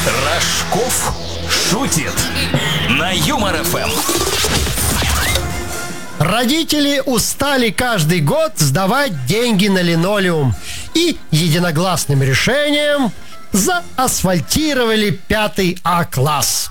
Рожков шутит на Юмор ФМ. Родители устали каждый год сдавать деньги на линолеум и единогласным решением заасфальтировали 5 А-класс.